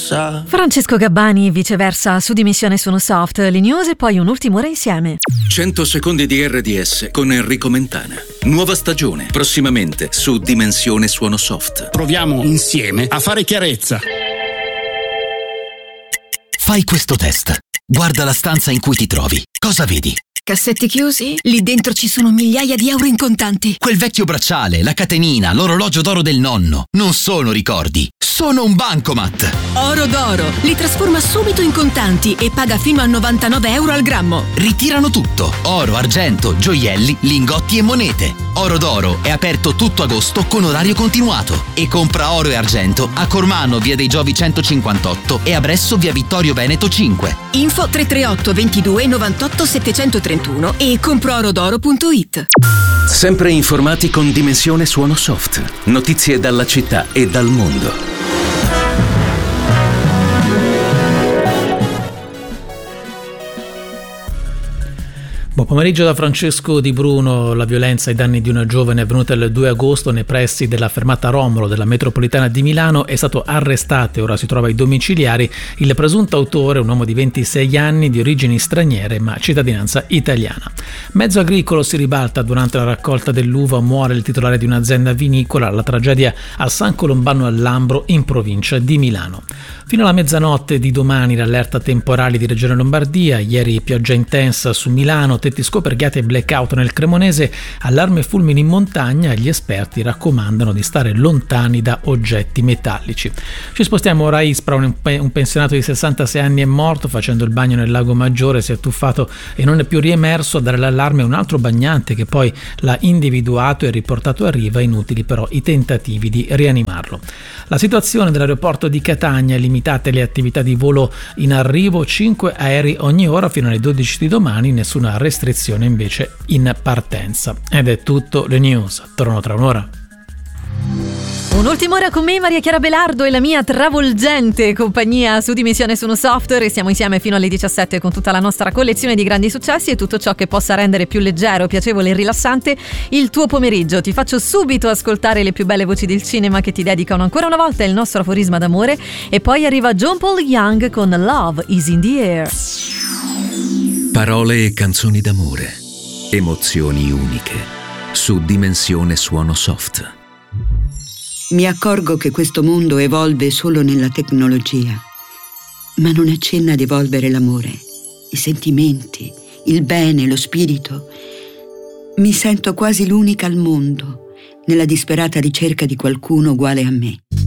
sa. Francesco Gabbani, viceversa, su Dimensione Suono Soft, le news e poi un'ultima ora insieme. 100 secondi di RDS con Enrico Mentana. Nuova stagione, prossimamente su Dimensione Suono Soft. Proviamo insieme a fare chiarezza. Fai questo test. Guarda la stanza in cui ti trovi. Cosa vedi? Cassetti chiusi? Lì dentro ci sono migliaia di euro in contanti. Quel vecchio bracciale, la catenina, l'orologio d'oro del nonno. Non sono ricordi, sono un bancomat. Oro d'oro. Li trasforma subito in contanti e paga fino a 99 euro al grammo. Ritirano tutto. Oro, argento, gioielli, lingotti e monete. Oro d'oro è aperto tutto agosto con orario continuato. E compra oro e argento a Cormano, via dei Giovi 158 e a Bresso, via Vittorio Veneto 5. Info 338 22 98 731 e comproorodoro.it. Sempre informati con Dimensione Suono Soft. Notizie dalla città e dal mondo. Buon pomeriggio da Francesco Di Bruno. La violenza ai danni di una giovane avvenuta il 2 agosto nei pressi della fermata Romolo della metropolitana di Milano. È stato arrestato e ora si trova ai domiciliari il presunto autore, un uomo di 26 anni di origini straniere ma cittadinanza italiana. Mezzo agricolo si ribalta durante la raccolta dell'uva, muore il titolare di un'azienda vinicola. La tragedia a San Colombano al Lambro in provincia di Milano. Fino alla mezzanotte di domani l'allerta temporali di Regione Lombardia, ieri pioggia intensa su Milano, tetti scoperchiati e blackout nel Cremonese, allarme fulmini in montagna e gli esperti raccomandano di stare lontani da oggetti metallici. Ci spostiamo ora a Ispra, un pensionato di 66 anni è morto facendo il bagno nel lago Maggiore, si è tuffato e non è più riemerso. A dare l'allarme un altro bagnante che poi l'ha individuato e riportato a riva, inutili però i tentativi di rianimarlo. La situazione dell'aeroporto di Catania è limitate le attività di volo in arrivo, 5 aerei ogni ora fino alle 12 di domani, nessuna restrizione invece in partenza. Ed è tutto, le news tornano tra un'ora. Un'ultima ora con me, Maria Chiara Belardo e la mia travolgente compagnia su Dimensione Suono Software. Siamo insieme fino alle 17 con tutta la nostra collezione di grandi successi e tutto ciò che possa rendere più leggero, piacevole e rilassante il tuo pomeriggio. Ti faccio subito ascoltare le più belle voci del cinema che ti dedicano ancora una volta il nostro aforisma d'amore e poi arriva John Paul Young con Love is in the Air. Parole e canzoni d'amore, emozioni uniche, su Dimensione Suono Soft. Mi accorgo che questo mondo evolve solo nella tecnologia, ma non accenna ad evolvere l'amore, i sentimenti, il bene, lo spirito. Mi sento quasi l'unica al mondo, nella disperata ricerca di qualcuno uguale a me.